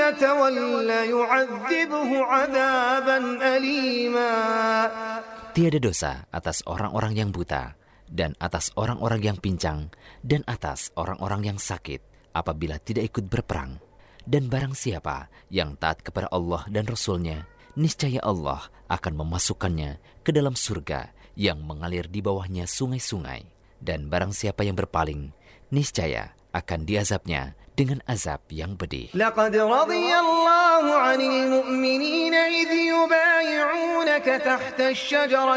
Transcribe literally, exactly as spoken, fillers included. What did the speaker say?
يتولى يعذبه عذابا أليما. Tiada dosa atas orang-orang yang buta, dan atas orang-orang yang pincang, dan atas orang-orang yang sakit, apabila tidak ikut berperang. Dan barang siapa yang taat kepada Allah dan Rasul-Nya, niscaya Allah akan memasukkannya ke dalam surga yang mengalir di bawahnya sungai-sungai. Dan barang siapa yang berpaling, niscaya akan diazabnya dengan azab yang pedih. لقد رضي الله عن المؤمنين إذ يبايعونك تحت الشجرة